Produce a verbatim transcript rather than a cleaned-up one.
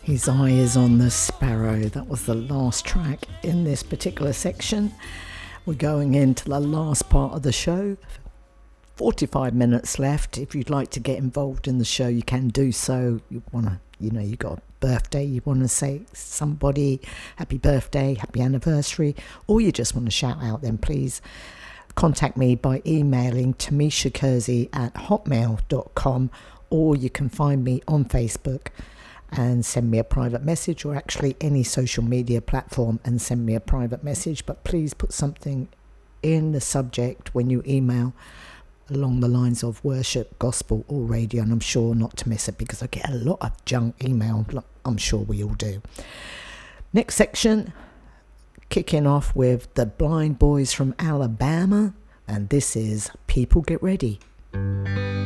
His Eye is on the Sparrow. That was the last track in this particular section. We're going into the last part of the show. forty-five minutes left. If you'd like to get involved in the show, you can do so. You want to, you know, you got a birthday, you want to say somebody happy birthday, happy anniversary, or you just want to shout out, then please contact me by emailing Tamisha Kersey at hotmail dot com, or you can find me on Facebook and send me a private message, or actually any social media platform and send me a private message. But please put something in the subject when you email along the lines of worship, gospel or radio, and I'm sure not to miss it because I get a lot of junk email. I'm sure we all do. Next section, kicking off with the Blind Boys from Alabama, and this is People Get Ready.